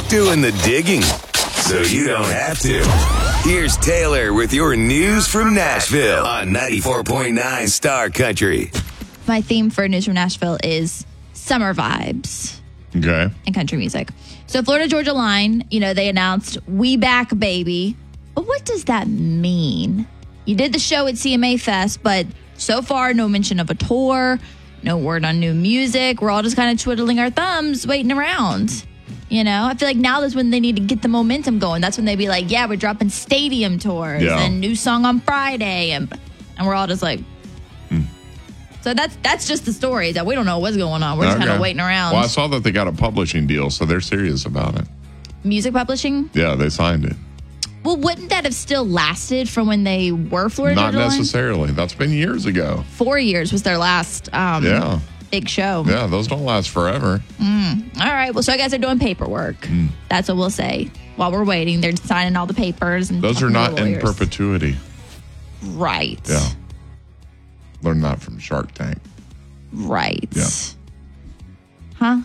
doing the digging, so you don't have to. Here's Taylor with your news from Nashville on 94.9 Star Country. My theme for News from Nashville is summer vibes. Okay. And country music. So Florida Georgia Line, they announced We Back Baby. But what does that mean? You did the show at CMA Fest, but so far no mention of a tour, no word on new music. We're all just kind of twiddling our thumbs, waiting around. I feel like now is when they need to get the momentum going. That's when they be like, yeah, we're dropping stadium tours and new song on Friday. And we're all just like... So that's just the story, that we don't know what's going on. We're just kind of waiting around. Well, I saw that they got a publishing deal, so they're serious about it. Music publishing? Yeah, they signed it. Well, wouldn't that have still lasted from when they were Florida Not Georgia Line? necessarily. That's been years ago. 4 years was their last big show. Yeah, those don't last forever. All right. Well, so I guess they're doing paperwork. That's what we'll say. While we're waiting, they're signing all the papers. And those are not in perpetuity. Right. Yeah. Learned that from Shark Tank. Right. Yeah. Huh?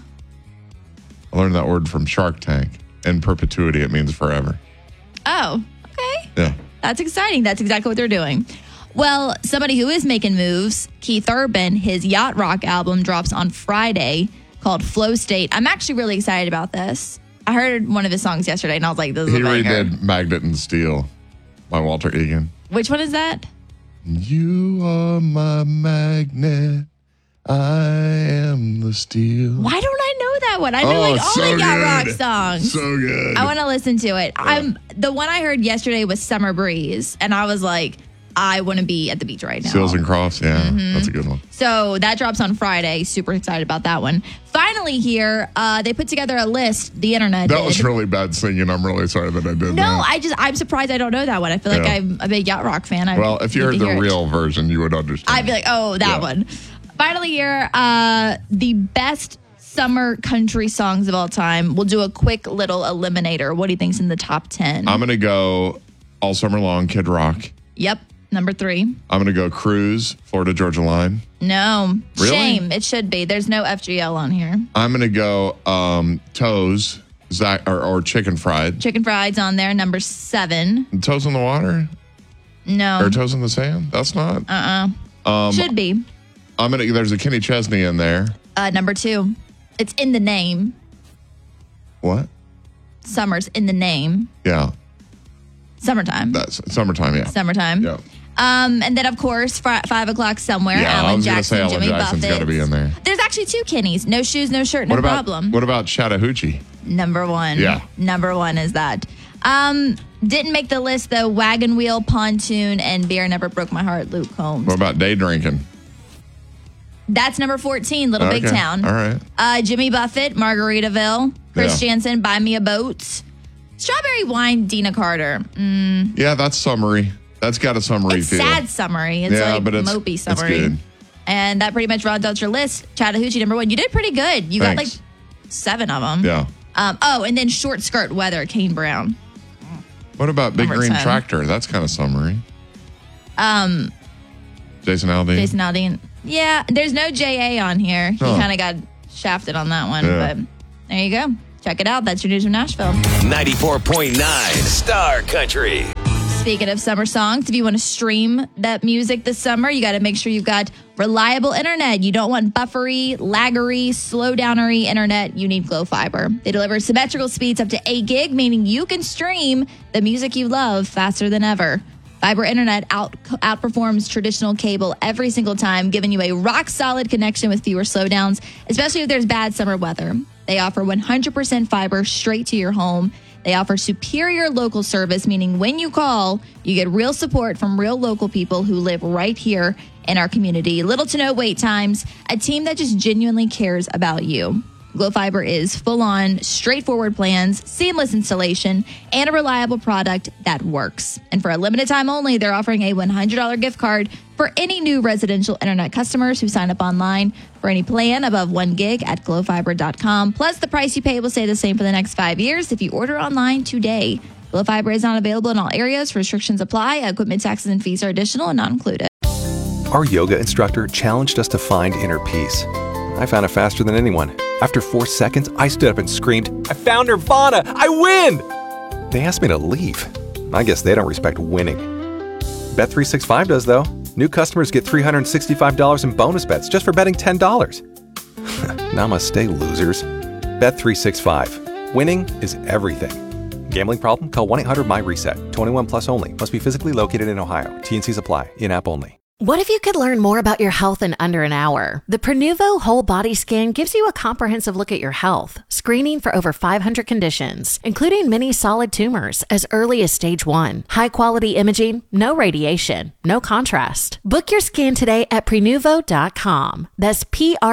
I learned that word from Shark Tank. In perpetuity, it means forever. Oh, okay. Yeah. That's exciting. That's exactly what they're doing. Well, somebody who is making moves, Keith Urban, his Yacht Rock album drops on Friday called Flow State. I'm actually really excited about this. I heard one of his songs yesterday, and I was like, this is a banger. He redid Magnet and Steel by Walter Egan. Which one is that? You are my magnet. I am the steel. Why don't I know that one? I know all the Yacht Rock songs. So good. I want to listen to it. The one I heard yesterday was Summer Breeze, and I was like, I want to be at the beach right now. Seals and Crofts, that's a good one. So that drops on Friday. Super excited about that one. Finally here, they put together a list, the internet That did. was really bad singing. I'm really sorry that I did that. No, I'm surprised I don't know that one. I feel like I'm a big Yacht Rock fan. Well, if you heard the real version, you would understand. I'd be like, oh, that one. Finally here, the best summer country songs of all time. We'll do a quick little eliminator. What do you think's in the top 10? I'm going to go All Summer Long, Kid Rock. Yep. Number 3. I'm going to go Cruise, Florida Georgia Line. No. Really? Shame. It should be. There's no FGL on here. I'm going to go Toes, or Chicken Fried. Chicken Fried's on there, number 7. Toes in the Water? No. Or Toes in the Sand? That's not. Should be. There's a Kenny Chesney in there. Number 2. It's in the name. What? Summer's in the name. Yeah. Summertime. That's Summertime, yeah. Summertime. Yeah. And then, of course, 5 o'clock somewhere. Yeah, Alan I was going to Jackson, say Alan Jimmy Jackson's Buffett. got to be in there. There's actually 2 Kennys. No shoes, no shirt, no problem. What about Chattahoochee? Number 1. Yeah. Number 1 is that. Didn't make the list, though. Wagon Wheel, Pontoon, and Beer Never Broke My Heart, Luke Combs. What about Day Drinking? That's number 14, Little Big Town. All right. Jimmy Buffett, Margaritaville. Chris Yeah. Jansen, Buy Me a Boat. Strawberry Wine, Dina Carter. Yeah, that's summery. That's got a summery It's feel. sad summary. It's but it's mopey summary. It's good. And that pretty much rounds out your list. Chattahoochee, number 1. You did pretty good. You got like 7 of them. Yeah. And then Short Skirt Weather, Kane Brown. What about Big Number Green 10. Tractor? That's kind of summery. Jason Aldean. Jason Aldean. Yeah, there's no JA on here. He Huh. kind of got shafted on that one. Yeah. But there you go. Check it out. That's your news from Nashville. 94.9 Star Country. Speaking of summer songs, if you want to stream that music this summer, you got to make sure you've got reliable internet. You don't want buffery, laggery, slow downery internet. You need Glow Fiber. They deliver symmetrical speeds up to 8 gig, meaning you can stream the music you love faster than ever. Fiber internet outperforms traditional cable every single time, giving you a rock-solid connection with fewer slowdowns, especially if there's bad summer weather. They offer 100% fiber straight to your home. They offer superior local service, meaning when you call, you get real support from real local people who live right here in our community. Little to no wait times, a team that just genuinely cares about you. Glow Fiber is full-on, straightforward plans, seamless installation, and a reliable product that works. And for a limited time only, they're offering a $100 gift card for any new residential internet customers who sign up online for any plan above 1 gig at glowfiber.com. Plus, the price you pay will stay the same for the next 5 years if you order online today. Glow Fiber is not available in all areas. Restrictions apply. Equipment taxes and fees are additional and not included. Our yoga instructor challenged us to find inner peace. I found it faster than anyone. After 4 seconds, I stood up and screamed, "I found Nirvana! I win!" They asked me to leave. I guess they don't respect winning. Bet365 does, though. New customers get $365 in bonus bets just for betting $10. Namaste, losers. Bet365. Winning is everything. Gambling problem? Call 1-800-MY-RESET. 21 plus only. Must be physically located in Ohio. T&Cs apply. In-app only. What if you could learn more about your health in under an hour? The Prenuvo Whole Body Scan gives you a comprehensive look at your health, screening for over 500 conditions, including many solid tumors as early as stage 1. High-quality imaging, no radiation, no contrast. Book your scan today at Prenuvo.com. That's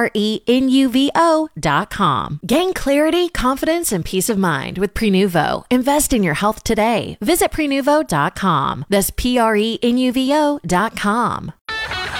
Prenuvo.com. Gain clarity, confidence, and peace of mind with Prenuvo. Invest in your health today. Visit Prenuvo.com. That's Prenuvo.com.